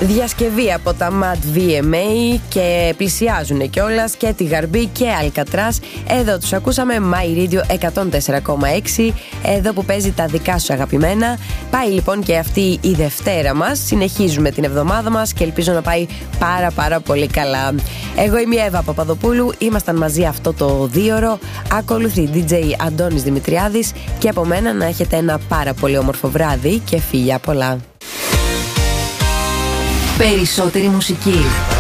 Διασκευή από τα Mad VMA και πλησιάζουν κιόλας και τη Γαρμπή και Αλκατράς. Εδώ τους ακούσαμε My Radio 104,6. Εδώ που παίζει τα δικά σου αγαπημένα. Πάει λοιπόν και αυτή η Δευτέρα μας. Συνεχίζουμε την εβδομάδα μας και ελπίζω να πάει πάρα πολύ καλά. Εγώ είμαι η Εύα Παπαδοπούλου. Ήμασταν μαζί αυτό το 2ωρο. Ακολουθεί DJ Αντώνης Δημητριάδης. Και από μένα να έχετε ένα πάρα πολύ όμορφο βράδυ και φιλιά πολλά. Περισσότερη μουσική.